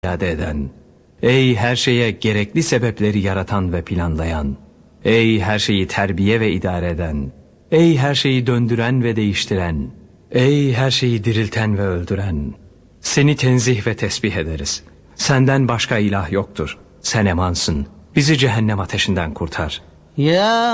iade eden, ey her şeye gerekli sebepleri yaratan ve planlayan, ey her şeyi terbiye ve idare eden, ey her şeyi döndüren ve değiştiren, ey her şeyi dirilten ve öldüren, seni tenzih ve tesbih ederiz. Senden başka ilah yoktur. Sen emansın. Bizi cehennem ateşinden kurtar. Ya